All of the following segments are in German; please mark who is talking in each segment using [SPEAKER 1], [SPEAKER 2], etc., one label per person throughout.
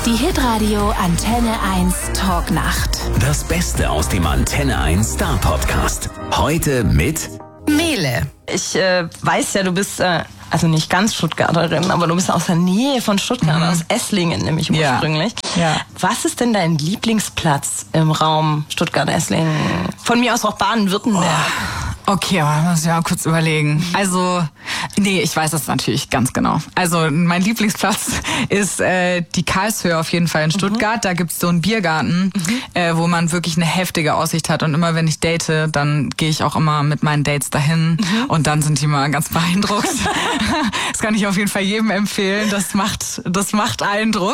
[SPEAKER 1] Die Hitradio Antenne 1 Talknacht.
[SPEAKER 2] Das Beste aus dem Antenne 1 Star Podcast. Heute mit
[SPEAKER 3] Mele.
[SPEAKER 4] Ich weiß ja, du bist also nicht ganz Stuttgarterin, aber du bist aus der Nähe von Stuttgart, aus Esslingen nämlich ursprünglich.
[SPEAKER 3] Ja.
[SPEAKER 4] Was ist denn dein Lieblingsplatz im Raum Stuttgart-Esslingen? Von mir aus auch Baden-Württemberg.
[SPEAKER 3] Okay, aber muss ich mal kurz überlegen. Also, nee, ich weiß das natürlich ganz genau. Also, mein Lieblingsplatz ist die Karlshöhe auf jeden Fall in Stuttgart. Da gibt's so einen Biergarten, wo man wirklich eine heftige Aussicht hat. Und immer wenn ich date, dann gehe ich auch immer mit meinen Dates dahin. Und dann sind die mal ganz beeindruckt. Das kann ich auf jeden Fall jedem empfehlen. Das macht Eindruck.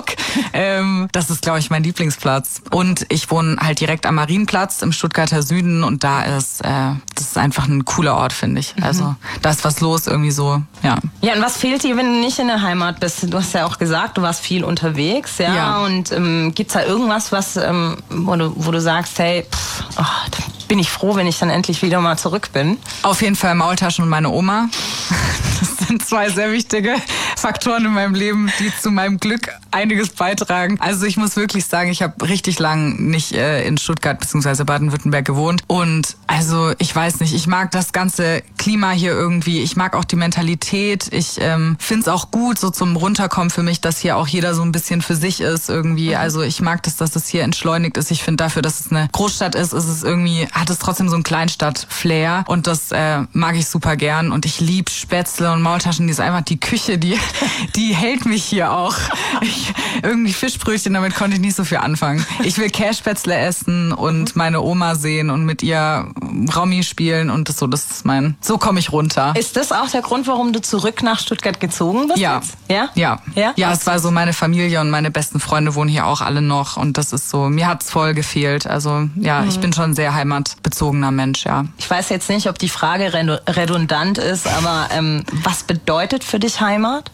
[SPEAKER 3] Das ist, glaube ich, mein Lieblingsplatz. Und ich wohne halt direkt am Marienplatz im Stuttgarter Süden. Und da ist, das ist einfach ein cooler Ort, finde ich. Also da ist was los irgendwie so, ja.
[SPEAKER 4] Ja, und was fehlt dir, wenn du nicht in der Heimat bist? Du hast ja auch gesagt, du warst viel unterwegs, ja. Und gibt's da irgendwas, was wo du sagst, hey, da bin ich froh, wenn ich dann endlich wieder mal zurück bin?
[SPEAKER 3] Auf jeden Fall Maultaschen und meine Oma. Das sind zwei sehr wichtige Faktoren in meinem Leben, die zu meinem Glück einiges beitragen. Also ich muss wirklich sagen, ich habe richtig lang nicht in Stuttgart bzw. Baden-Württemberg gewohnt. Und also ich weiß nicht, ich mag das ganze Klima hier irgendwie. Ich mag auch die Mentalität. Ich finde es auch gut, so zum Runterkommen für mich, dass hier auch jeder so ein bisschen für sich ist irgendwie. Also ich mag das, dass es hier entschleunigt ist. Ich finde dafür, dass es eine Großstadt ist es irgendwie, hat es trotzdem so ein Kleinstadt-Flair. Und das mag ich super gern. Und ich liebe Spätzle und Maultaschen. Die ist einfach die Küche, die hält mich hier auch. Irgendwie Fischbrötchen, damit konnte ich nicht so viel anfangen. Ich will Kässpätzle essen und meine Oma sehen und mit ihr Romy spielen und das ist so komme ich runter.
[SPEAKER 4] Ist das auch der Grund, warum du zurück nach Stuttgart gezogen bist?
[SPEAKER 3] Ja.
[SPEAKER 4] Jetzt? Ja?
[SPEAKER 3] Ja, es war so, meine Familie und meine besten Freunde wohnen hier auch alle noch und das ist so, mir hat's voll gefehlt. Also ja, ich bin schon ein sehr heimatbezogener Mensch, ja. Ich
[SPEAKER 4] weiß jetzt nicht, ob die Frage redundant ist, aber was bedeutet für dich Heimat?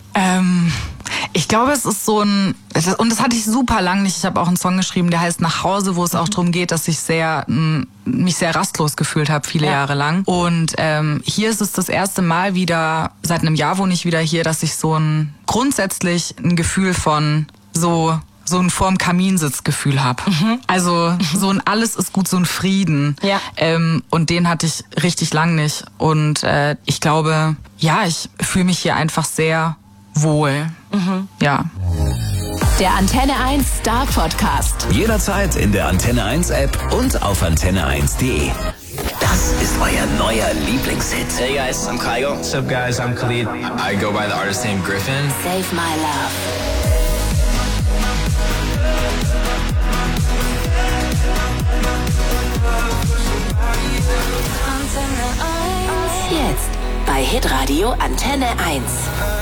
[SPEAKER 3] Ich glaube, es ist so und das hatte ich super lang nicht. Ich habe auch einen Song geschrieben, der heißt Nach Hause, wo es auch darum geht, dass ich mich sehr rastlos gefühlt habe, viele Jahre lang. Und hier ist es das erste Mal wieder, seit einem Jahr wohne ich wieder hier, dass ich grundsätzlich ein Gefühl von so ein vorm Kaminsitzgefühl habe. Also so ein alles ist gut, so ein Frieden.
[SPEAKER 4] Ja.
[SPEAKER 3] Und den hatte ich richtig lang nicht. Und ich glaube, ja, ich fühle mich hier einfach sehr wohl. Ja.
[SPEAKER 1] Der Antenne 1 Star Podcast.
[SPEAKER 2] jederzeit in der Antenne 1 App und auf antenne1.de. Das ist euer neuer Lieblingshit.
[SPEAKER 5] Hey guys, I'm Kygo.
[SPEAKER 6] What's up guys, I'm Khalid. I go by the artist name Griffin.
[SPEAKER 1] Save My Love. Jetzt bei Hitradio Antenne 1.